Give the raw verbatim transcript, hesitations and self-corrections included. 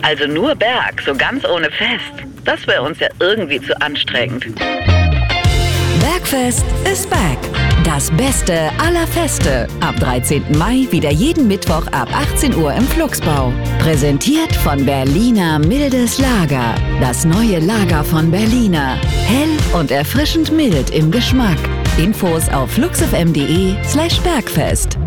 Also nur Berg, so ganz ohne Fest. Das wäre uns ja irgendwie zu anstrengend. Bergfest ist back. Das Beste aller Feste. Ab dreizehnten Mai wieder jeden Mittwoch ab achtzehn Uhr im Flugsbau. Präsentiert von Berliner Mildes Lager. Das neue Lager von Berliner. Hell und erfrischend mild im Geschmack. Infos auf fluxfm punkt de slash Bergfest.